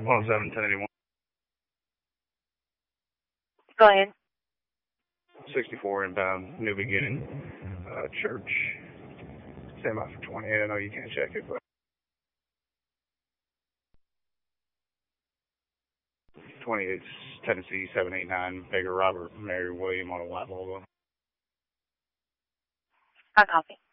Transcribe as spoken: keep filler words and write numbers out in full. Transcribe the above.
one oh seven, ten eighty-one. Go ahead. sixty-four inbound, New Beginning, uh, Church. Stand by for twenty-eight. I know you can't check it, but twenty-eight, Tennessee, seven eight nine, Baker Robert, Mary William on a white Volvo. I copy.